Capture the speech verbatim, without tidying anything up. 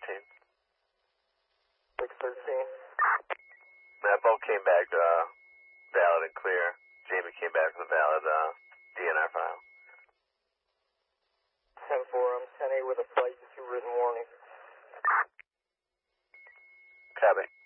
thirteen. six thirteen. That both came back uh, valid and clear. Jamie came back with a valid uh, D N R file. ten four, I'm ten eight with a flight to written warning. Copy.